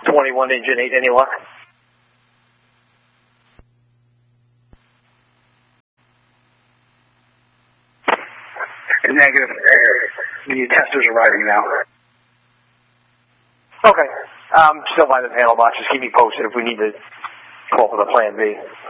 21 engine, 8 any luck? Negative. The testers are arriving now. Okay. Still by the panel box. Just keep me posted if we need to come up with a plan B.